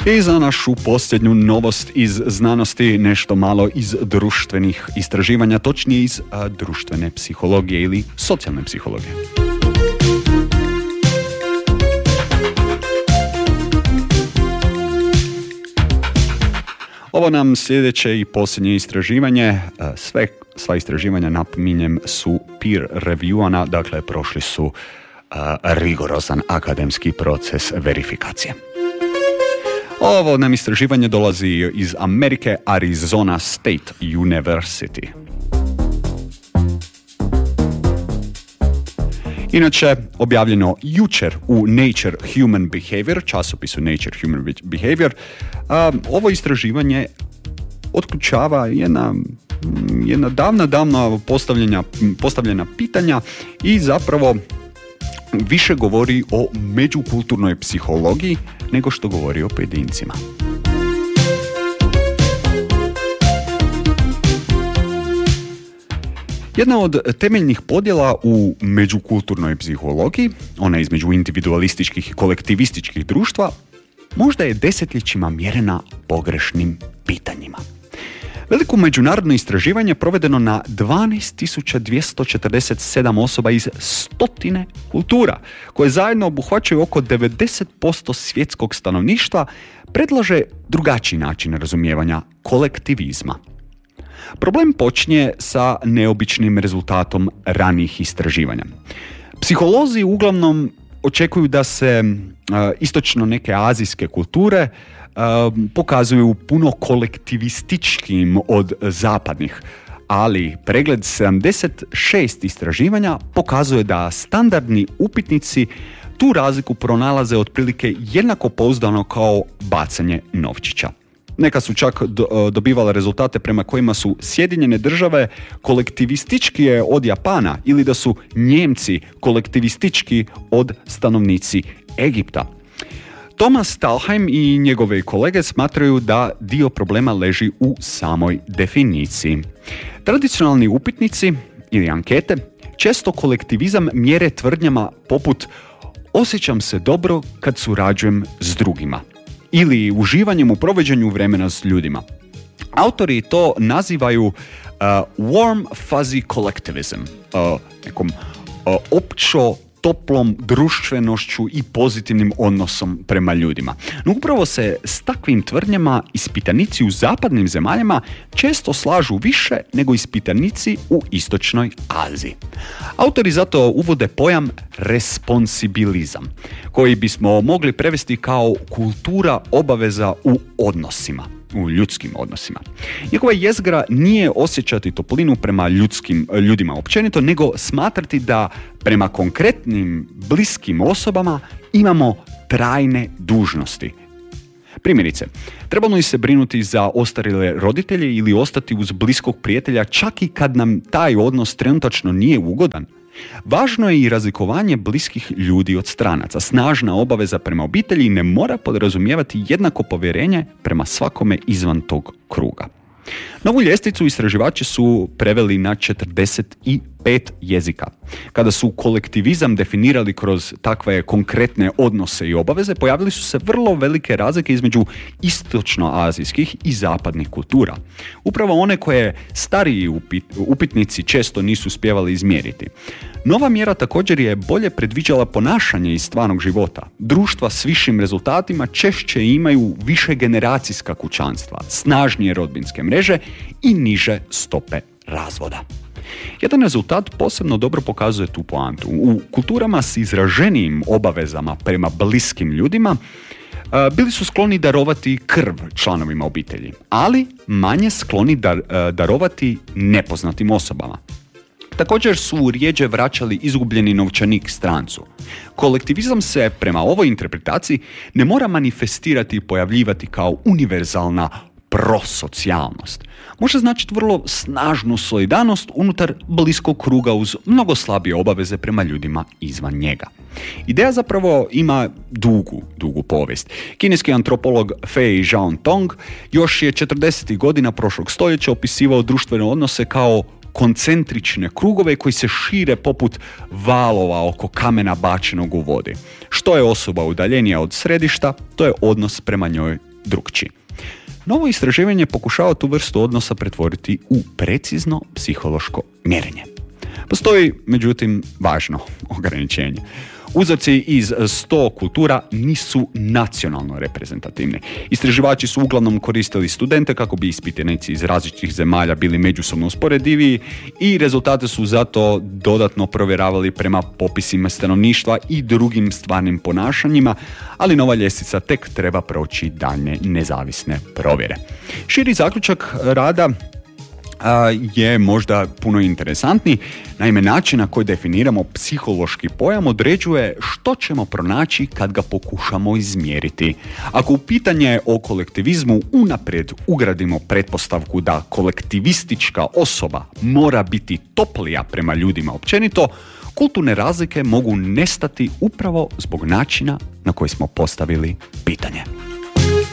I za našu posljednju novost iz znanosti, nešto malo iz društvenih istraživanja, točnije iz društvene psihologije ili socijalne psihologije. Ovo nam sljedeće i posljednje istraživanje, sva istraživanja, napominjem, su peer reviewana, dakle prošli su rigorozan akademski proces verifikacije. Ovo nam istraživanje dolazi iz Amerike, Arizona State University. Inače, objavljeno jučer u Nature Human Behavior, časopisu Nature Human Behavior, ovo istraživanje otključava jedna davna postavljena pitanja i zapravo više govori o međukulturnoj psihologiji nego što govori o pojedincima. Jedna od temeljnih podjela u međukulturnoj psihologiji, ona između individualističkih i kolektivističkih društva, možda je desetljećima mjerena pogrešnim pitanjima. Veliko međunarodno istraživanje provedeno na 12.247 osoba iz stotine kultura, koje zajedno obuhvaćaju oko 90% svjetskog stanovništva, predlaže drugačiji način razumijevanja kolektivizma. Problem počinje sa neobičnim rezultatom ranijih istraživanja. Psiholozi uglavnom očekuju da se istočno neke azijske kulture pokazuju puno kolektivističkim od zapadnih, ali pregled 76 istraživanja pokazuje da standardni upitnici tu razliku pronalaze otprilike jednako pouzdano kao bacanje novčića. Neka su čak dobivale rezultate prema kojima su Sjedinjene države kolektivističkije od Japana ili da su Njemci kolektivistički od stanovnici Egipta. Thomas Talheim i njegove kolege smatraju da dio problema leži u samoj definiciji. Tradicionalni upitnici ili ankete često kolektivizam mjere tvrdnjama poput osjećam se dobro kad surađujem s drugima ili uživanjem u provođenju vremena s ljudima. Autori to nazivaju warm fuzzy collectivism, nekom općo toplom društvenošću i pozitivnim odnosom prema ljudima. No upravo se s takvim tvrdnjama ispitanici u zapadnim zemaljama često slažu više nego ispitanici u istočnoj Aziji. Autori zato uvode pojam responsibilizam, koji bismo mogli prevesti kao kultura obaveza u odnosima, u ljudskim odnosima. Njegova jezgra nije osjećati toplinu prema ljudima općenito, nego smatrati da prema konkretnim bliskim osobama imamo trajne dužnosti. Primjerice, trebamo li se brinuti za ostarjele roditelje ili ostati uz bliskog prijatelja čak i kad nam taj odnos trenutačno nije ugodan? Važno je i razlikovanje bliskih ljudi od stranaca. Snažna obaveza prema obitelji ne mora podrazumijevati jednako povjerenje prema svakome izvan tog kruga. Novu ljestvicu istraživači su preveli na 45 jezika. Kada su kolektivizam definirali kroz takve konkretne odnose i obaveze, pojavili su se vrlo velike razlike između istočnoazijskih i zapadnih kultura. Upravo one koje stariji upitnici često nisu uspjevali izmjeriti. Nova mjera također je bolje predviđala ponašanje iz stvarnog života. Društva s višim rezultatima češće imaju više generacijska kućanstva, snažnije rodbinske mreže i niže stope razvoda. Jedan rezultat posebno dobro pokazuje tu poantu. U kulturama s izraženijim obavezama prema bliskim ljudima bili su skloni darovati krv članovima obitelji, ali manje skloni darovati nepoznatim osobama. Također su rjeđe vraćali izgubljeni novčanik strancu. Kolektivizam se, prema ovoj interpretaciji, ne mora manifestirati i pojavljivati kao univerzalna prosocijalnost. Može značiti vrlo snažnu solidarnost unutar bliskog kruga uz mnogo slabije obaveze prema ljudima izvan njega. Ideja zapravo ima dugu povijest. Kineski antropolog Fei Zhaotong još je 40. godina prošlog stoljeća opisivao društvene odnose kao koncentrične krugove koji se šire poput valova oko kamena bačenog u vodi. Što je osoba udaljenija od središta, to je odnos prema njoj drukčiji. Novo istraživanje pokušava tu vrstu odnosa pretvoriti u precizno psihološko mjerenje. Postoji, međutim, važno ograničenje. Uzorci iz 100 kultura nisu nacionalno reprezentativni. Istraživači su uglavnom koristili studente kako bi ispitanici iz različitih zemalja bili međusobno usporediviji i rezultate su zato dodatno provjeravali prema popisima stanovništva i drugim stvarnim ponašanjima, ali nova ljestvica tek treba proći daljnje nezavisne provjere. Širi zaključak rada je možda puno interesantniji. Naime, način na koji definiramo psihološki pojam određuje što ćemo pronaći kad ga pokušamo izmjeriti. Ako u pitanje o kolektivizmu unaprijed ugradimo pretpostavku da kolektivistička osoba mora biti toplija prema ljudima općenito, kulturne razlike mogu nestati upravo zbog načina na koji smo postavili pitanje.